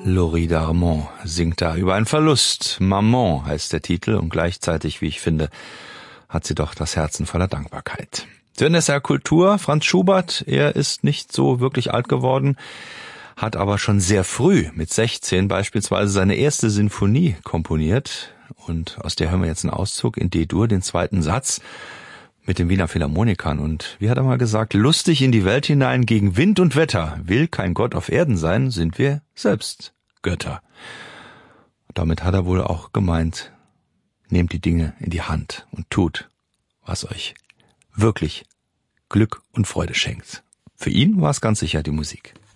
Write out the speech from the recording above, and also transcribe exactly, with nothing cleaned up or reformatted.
Laurie Darmon singt da über einen Verlust. Maman heißt der Titel und gleichzeitig, wie ich finde, hat sie doch das Herzen voller Dankbarkeit. Zu N S R Kultur, Franz Schubert, er ist nicht so wirklich alt geworden, hat aber schon sehr früh, mit sechzehn beispielsweise, seine erste Sinfonie komponiert. Und aus der hören wir jetzt einen Auszug in D-Dur, den zweiten Satz mit den Wiener Philharmonikern. Und wie hat er mal gesagt, lustig in die Welt hinein gegen Wind und Wetter. Will kein Gott auf Erden sein, sind wir selbst Götter. Damit hat er wohl auch gemeint, nehmt die Dinge in die Hand und tut, was euch wirklich Glück und Freude schenkt. Für ihn war es ganz sicher die Musik.